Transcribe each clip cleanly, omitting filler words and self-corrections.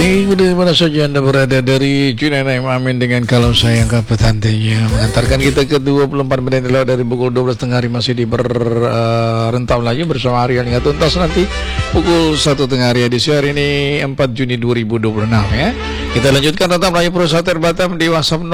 Baik, dari mana saja Anda berada, dari Junaidim Amin dengan Kalau Sayang Kata Tantenya, mengantarkan kita ke 24 menit dari pukul 12 tengah hari, masih di rentam lagi bersama Aryan hingga tuntas nanti pukul 1 tengah hari. Edisi hari ini 4 Juni 2026 ya. Kita lanjutkan tentang Melayu Prosater Batam di WhatsApp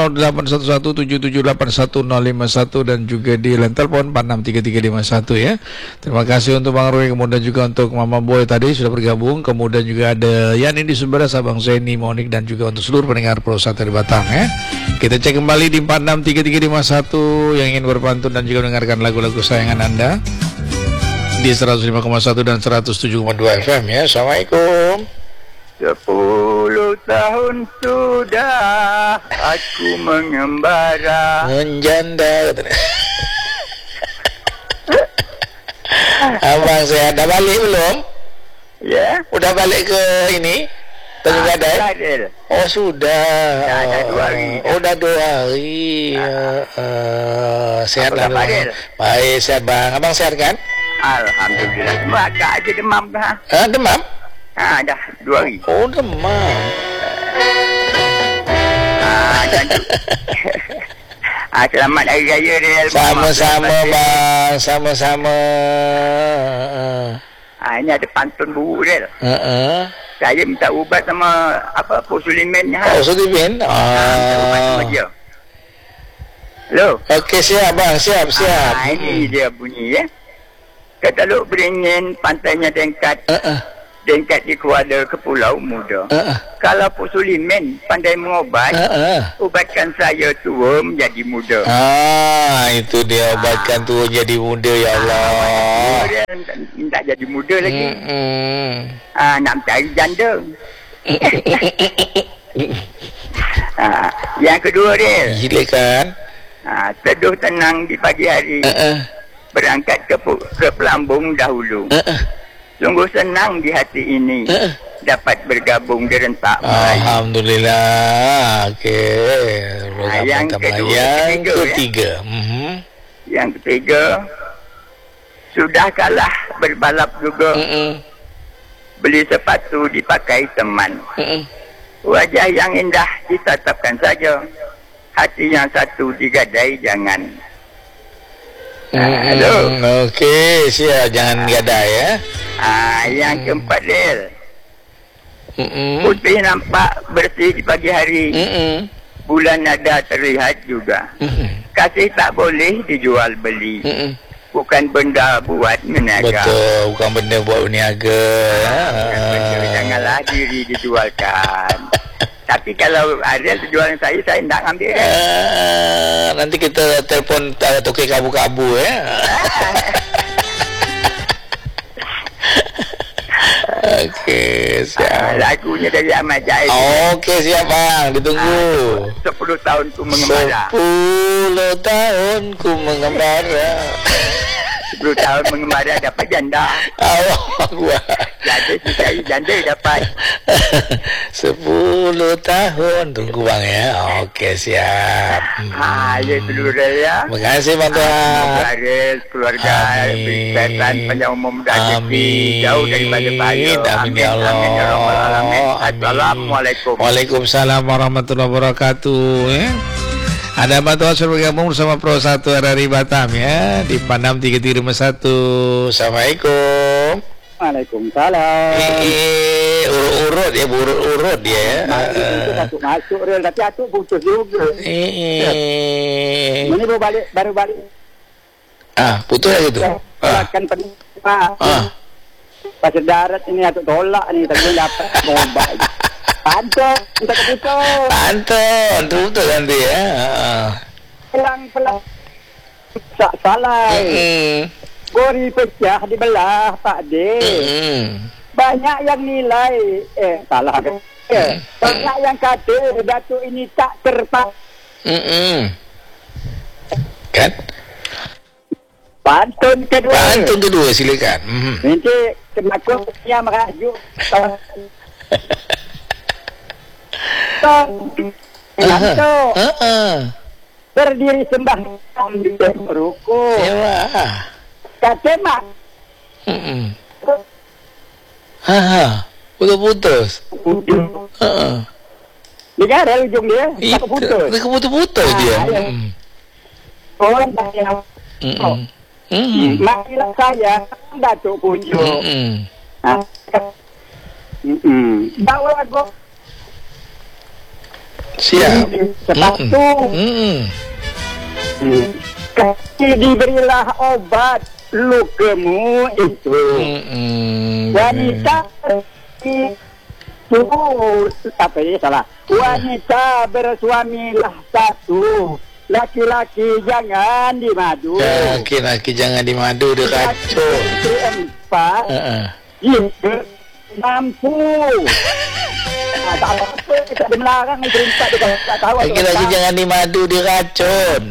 081177811051 dan juga di line telepon 463351 ya. Terima kasih untuk Bang Roy, kemudian juga untuk Mama Boy tadi sudah bergabung, kemudian juga ada Yani di sebelah, Abang Zeni, Monik, dan juga untuk seluruh pendengar Prosater Batam ya. Kita cek kembali di 463351 yang ingin berpantun dan juga mendengarkan lagu-lagu sayangan Anda di 105,1 dan 107,2 FM ya. Assalamualaikum. 10 tahun sudah aku mengembara menjanda. Abang saya dah balik belum? Ya. Udah balik ke ini? Tanjung Gadai? Oh sudah. Dah 2 hari. Oh dah 2 hari. Sehat lah. Baik, sehat bang. Abang sehat kan? Alhamdulillah. Cuma agak aja demam dah. Demam? Dah 2 hari. Oh demam. Selamat Hari Raya Real. Sama-sama bang, sama-sama. Ini ada pantun buruk Real. Saya minta ubat sama Posulimen. Posulimen? Minta ubat sama dia. Hello. Okey, siap bang, siap. Ini dia bunyi ya. Keteluk beringin, pantainya Dengkat. Dengkat di Kuala Kepulauan Muda. Kalau Posulimen pandai mengobat, ubatkan saya tua menjadi muda. Itu dia, ubatkan tua jadi muda ya Allah. Dia minta jadi muda lagi. Nak mencari janda. Yang kedua dia. Silakan. Teduh tenang di pagi hari. Berangkat ke Pelambung dahulu. Sungguh senang di hati ini dapat bergabung di rentak Melayu. Alhamdulillah. Okey. Yang ketiga. Yang ketiga, sudah kalah berbalap juga. Beli sepatu dipakai teman. Wajah yang indah ditatapkan saja. Hati yang satu digadai jangan. Halo. Okey, siap, jangan gadai ya. Yang keempat Lil. Putih nampak bersih di pagi hari. Bulan nada terlihat juga. Kasih tak boleh dijual beli. Bukan benda buat meniaga. Betul, bukan benda buat berniaga. Janganlah diri dijualkan. Tapi kalau ada jualan saya tak ambil kan? Nanti kita telefon toke kabu-kabu ya. Okey, siap. Lagunya dari Ahmad Jahid. Okey, siap bang, ditunggu. 10 tahun ku mengembara. 10 tahun ku mengembara. 10 tahun mengembara dapat janda. Allah. Jadi cari janda dapat 10 tahun. Tunggu bang ya. Okey, siap. Ya seluruh ya. Terima kasih bang Tuhan. Keluarga berkaitan panjang umur dan rezeki jauh daripada bahaya. Amin ya Allah. Assalamualaikum. Waalaikumsalam warahmatullahi wabarakatuh ya. Ada Abang Tuhan sudah bergabung bersama Pro 1 RRI Batam ya di 463351. Assalamualaikum. Waalaikumsalam. Urut-urut ya, urut-urut dia ya. Masuk real tapi atuk putus juga. Ini baru balik. Putus lagi tu. Kan penumpang. Pasal darat ini atuk tolak ni tapi dapat bomba. Pantun, kita keputus. Pantun, betul nanti ya. Pelang-pelang. Salai. Gori pecah dibelah Pak D. Banyak yang nilai salah kan. Banyak yang kata Datuk ini tak terpak. Kan? Pantun kedua silakan. Nanti kemakun yang merajuk. Berdiri sembah di ruku. Kata mak. Putus-putus. Dia rel ujung dia. Tak putus. Dia putus dia. Orang tak yang marilah saya Datuk pujuk. Bawa aku siap sepatu. Kasih diberilah obat lukamu itu. Wanita apa ini salah. Wanita bersuamilah satu. Laki-laki jangan dimadu. Laki-laki jangan dimadu, dia kacau. Empat. Mampu. Tak apa, kita melarang perintah dia tak tahu. Laki-laki jangan dimadu, dia racun.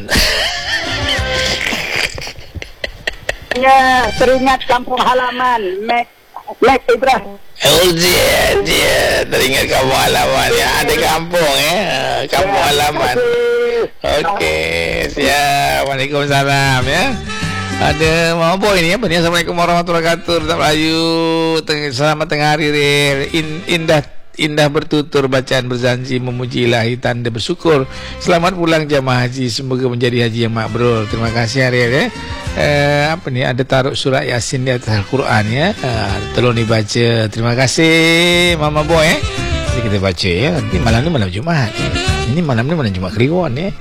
Ya, teringat kampung halaman Mek Ibrahim. Oh dia teringat kampung halaman ya. Ada kampung kampung halaman. Okey, siap. Waalaikumsalam ya. Ada mau apa ini ya? Assalamualaikum warahmatullahi wabarakatuh. Tetap Melayu. Selamat tengah hari. Indah bertutur bacaan berjanji memuji ilahi tanda bersyukur. Selamat pulang jamaah haji, semoga menjadi haji yang mabrur. Terima kasih Ariel ya. Apa ni, ada taruh surat Yasin di atas Al-Quran ya. Tolong dibaca. Terima kasih Mama Boy Jadi kita baca ya. Nanti malam ni malam Jumaat. Ini malam ni malam Jumaat Kliwon ya.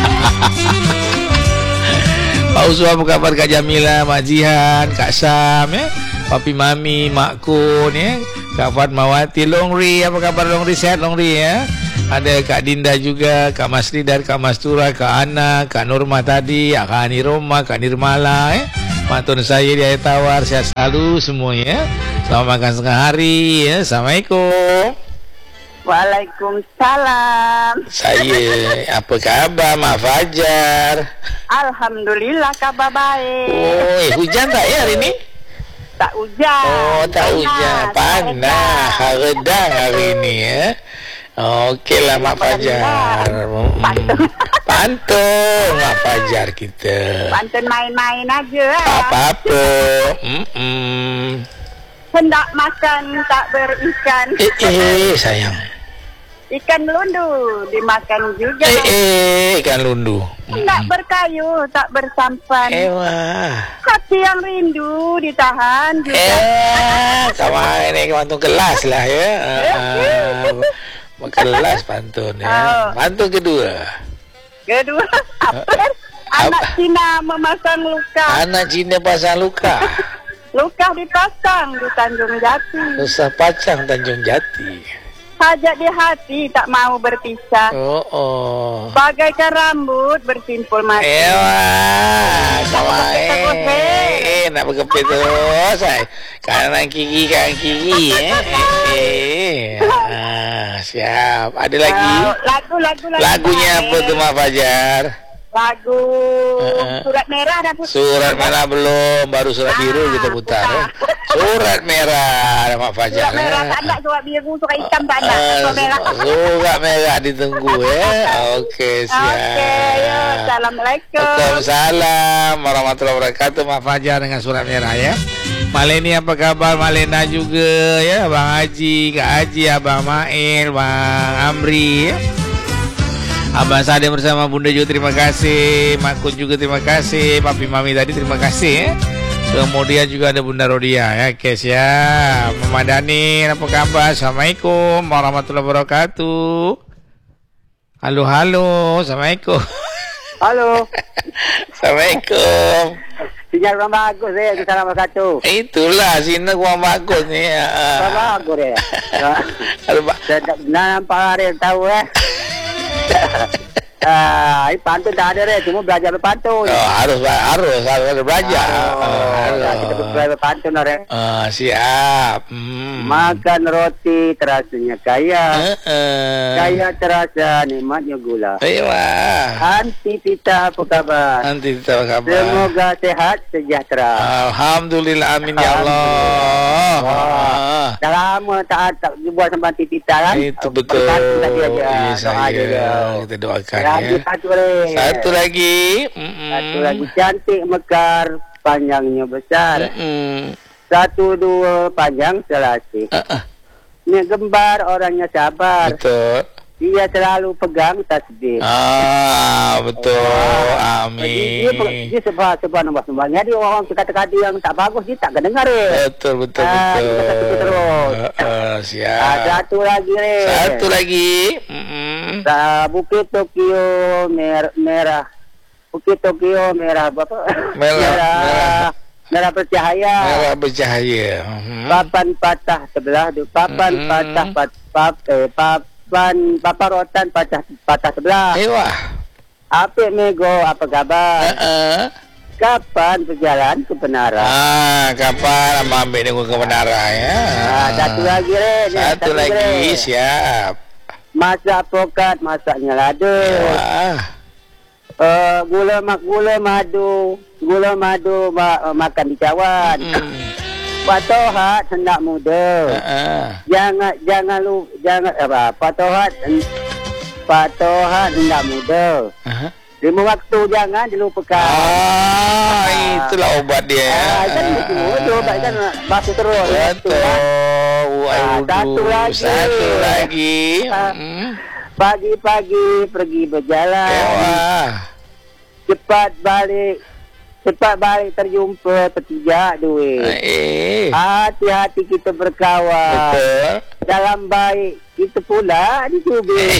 Pak Uswa, apa kabar Kak Jamila, Mak Jihan, Kak Sam ya. Papi Mami, Mak Kun ya. Kak Fatmawati, Longri, apa kabar Longri? Sehat Longri ya. Ada Kak Dinda juga, Kak Mas Ridar, Kak Mas Tura, Kak Ana, Kak Nurma tadi, Kak Ani Roma, Kak Nirmala ya. Mantun saya di Air Tawar, sehat selalu semua ya. Selamat makan setengah hari ya. Assalamualaikum. Waalaikumsalam. Saya, apa kabar Mak Fajar? Alhamdulillah kabar baik. Oh, hujan tak ya hari ni? Tak hujan. Oh, tak hujan. Panas. Redang hari ni ya. Okeylah Mak Fajar. Pantun Mak Fajar kita. Pantun main-main aja apa-apa. Hendak makan tak berikan. Sayang. Ikan lundu dimakan juga. Ikan lundu. Hendak berkayu tak bersampan. Hati yang rindu ditahan juga. Sama ini pantun kelas lah ya. Kelas pantun ya. Pantun kedua apa? Anak Cina memasang luka. Anak Cina pasang luka. Luka dipasang di Tanjung Jati. Susah pacang Tanjung Jati. Hajat di hati tak mau berpisah. Bagaikan rambut bersimpul mati. Sama nak berkepit terus. Kanan kiri siap. Ada lagi? Lagunya apa tu Mak Fajar? Lagu Surat Merah dah putar. Surat Merah belum, baru Surat Biru kita putar. Surat Merah Mak Fajar. Surat Merah tak nak, Surat Biru, Surat Hitam tak nak. Surat Merah ditunggu ya. Okey, siap. Okey, ya. Assalamualaikum. Waalaikumsalam warahmatullahi wabarakatuh. Mak Fajar dengan Surat Merah ya. Maleni apa kabar? Malena juga ya. Abang Haji, Kak Haji, Abang Mail, Bang Amri ya. Abang Sade bersama Bunda juga terima kasih. Mak Kun juga terima kasih. Papi Mami tadi terima kasih ya. Kemudian juga ada Bunda Rodia ya. Okey, siap. Mama Dani, apa kabar? Assalamualaikum warahmatullahi wabarakatuh. Halo. Assalamualaikum. Halo. Assalamualaikum. Sinyal kurang bagus saya. Assalamualaikum. Itulah sinyal kurang bagus ni. Kurang bagus dia. Saya tak nampak hari tahu pantun tak ada cuma belajar berpantun. Harus belajar. Kita belajar berpantun siap. Makan roti terasanya kaya. Kaya terasa nikmatnya gula. Anti Tita apa kabar? Semoga sehat sejahtera. Alhamdulillah, amin ya Allah. Dah lama tak buat sama Anti Tita kan? Itu betul. Kita doakan ya. Satu lagi. Satu lagi, cantik mekar, panjangnya besar. 1, 2 panjang selasih. Ni gembar, orangnya sabar. Betul. Dia selalu pegang tasbih. Betul. Amin. Dia sebab nombor-nombornya dia orang kata-kata yang tak bagus dia tak kena dengar. Betul. Dia kata terus. Siap. Satu lagi. Satu lagi. Bukit Tokyo merah. Bukit Tokyo merah apa? Merah bercahaya. Merah bercahaya. Papan patah sebelah tu. Papan paparotan patah sebelah. Wah. Apa mego, apa kabar? Kapan berjalan ke Penara? Kapan abang ambil dengan ke Penara ya? Satu lagi Satu lagi. Siap. Masak pokat, masaknya lada. Gula madu makan di cawan. Pak Tohat hendak muda. Jangan Pak Tohat hendak muda. 5 waktu jangan dilupakan. Itulah obat dia. Kan itu obat kan basuh terus. Betul. Satu lagi. Pagi-pagi pergi berjalan. Cepat balik terjumpa petijak duit. Hati-hati kita berkawan. Betul. Dalam baik kita pula dicubit.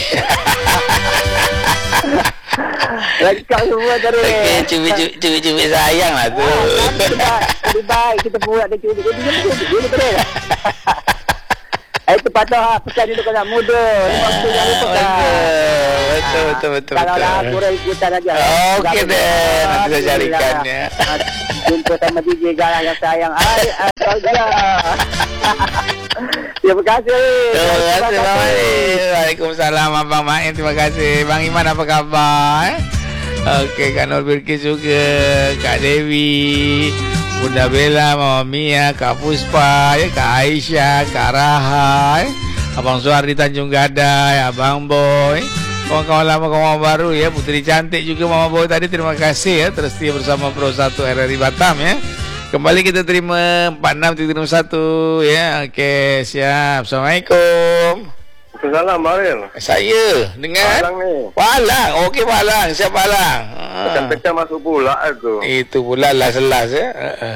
Lengkap semua terus. Cubit sayang lah tu. Lebih baik kita pula dicubit. Dia terus. Itu patah pesan itu kena muda. Waktu yang Betul. Kalau lagu ikutan aja. Okey deh. Nanti saya carikan ya. Jumpa sama DJ Galah yang sayang. Terima kasih. Terima kasih Bang Main. Waalaikumsalam Abang Main. Terima kasih. Bang Iman apa khabar? Okey, Kak Nur Bilkis juga, Kak Dewi, Bunda Bella, Mama Mia, Kak Puspa, Kak Aisyah, Kak Raha, Abang Suhardi Tanjung Gadai, Abang Boy, kawan-kawan lama, kawan baru ya, Putri Cantik juga Mama Boy tadi. Terima kasih ya, terus setia bersama Pro 1 RRI Batam ya. Kembali kita terima 4631 ya. Okey, siap. Assalamualaikum. Salam Maril. Saya dengan Palang ni. Palang. Okey Palang. Siapa Palang? Pecah-pecah masuk pula tu. Itu pula las-las ya.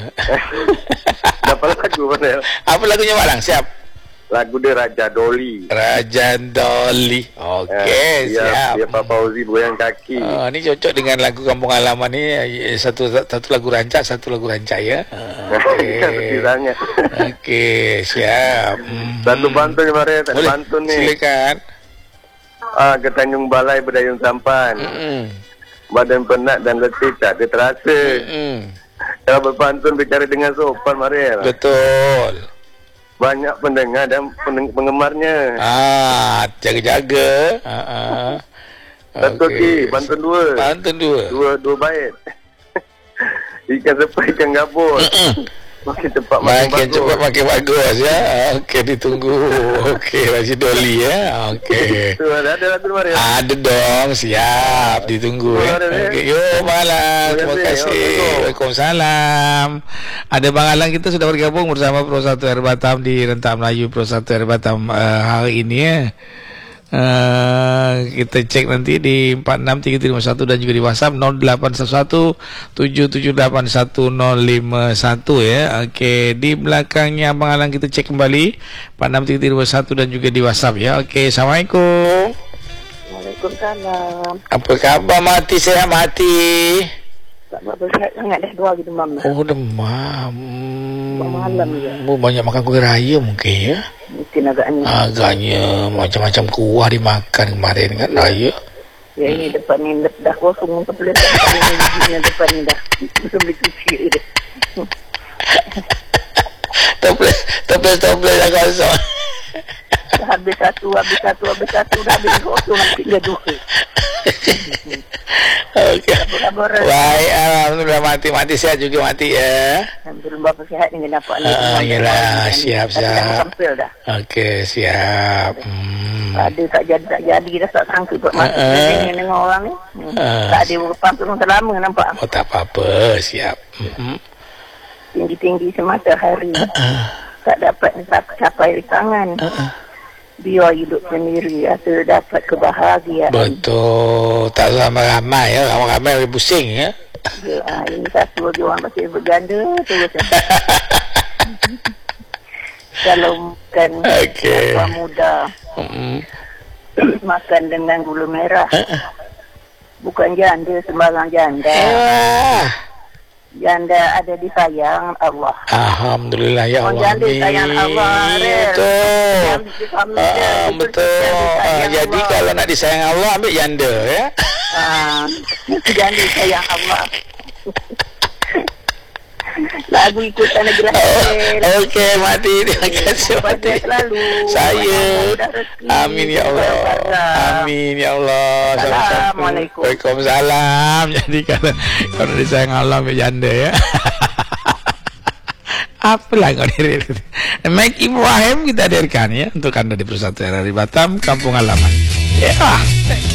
Dapat lagu Maril. Apa lagunya Palang? Siap. Lagu dia Raja Doli. Raja Doli. Okey, siap. Dia Pak Fauzi goyang kaki. Ini cocok dengan lagu Kampung Halaman ni. Satu lagu rancak, satu lagu rancak ya. Okey. Okey, siap. Satu pantun Maril, pantun ni. Silakan. Ke Tanjung Balai berdayung sampan. Badan penat dan letih tak ada terasa. Kalau berpantun bicara dengan sopan Maril. Betul. Banyak pendengar dan penggemarnya. Jaga-jaga. Satu lagi, pantun dua. Pantun dua. Dua bait. Ikan sepai, ikan gabus. Makin cepat makin bagus ya. Okey, ditunggu. Okey, Raja Doli ya. Okey. Ada lagu Maria. Ada dong, siap. Ditunggu ya. Okey, yo malam. Terima kasih. Waalaikumsalam. Ada Bang Alang, kita sudah bergabung bersama Pro 1 RRI Batam di Rentak Melayu Pro 1 RRI Batam hari ini ya. Kita cek nanti di 463351 dan juga di WhatsApp 081177811051 ya. Okey, di belakangnya Abang Alang kita cek kembali 463351 dan juga di WhatsApp ya. Okey, Assalamualaikum. Waalaikumsalam. Apa khabar Mati? Sehat Mati? Tak bersihat sangat dah 2 hari demam. Oh, demam. Malam je. Banyak makan kuih raya mungkin ya. Mungkin agaknya macam-macam kuah dimakan kemarin kan raya. Ya, ini depan ni dah kosong kepala. Ini depan ni dah belum dicuci dah. Toples dah kosong. Habis satu dah habis kosong tinggal 2. Okey. Baik, alhamdulillah Mati sehat juga Mati ya. Alhamdulillah bapa sihat dengan dapat ni. Yalah, siap. Okey, siap. Ada tak jadi dah tak sangka buat mati dengan orang ni. Tak ada berpantun selama nampak. Oh, tak apa-apa, siap. Tinggi-tinggi semata hari. tak dapat capai di tangan. Biar hidup sendiri, rasa dapat kebahagiaan. Betul. Tak ramai-ramai ya. Ramai-ramai lebih pusing ya. Ini satu lagi orang masih berganda terus. Kalau makan apa muda, makan dengan gula merah. Bukan janda sembarang janda. Janda ada disayang Allah. Alhamdulillah ya Allah. Janda sayang Allah. Betul. Jadi kalau nak disayang Allah, ambil janda ya. Janda sayang Allah. Lagu ikutan lagi lah. Okey, Mati. Terima kasih, Mati. Saya. Amin ya Allah. Amin ya Allah. Assalamualaikum. Waalaikumsalam. Jadi kalau disayang Allah, ambil janda ya. Apalah kau diri. Mike Ibrahim kita hadirkan ya untuk anda di Persatuan RRI Batam, Kampung Halaman. Ya.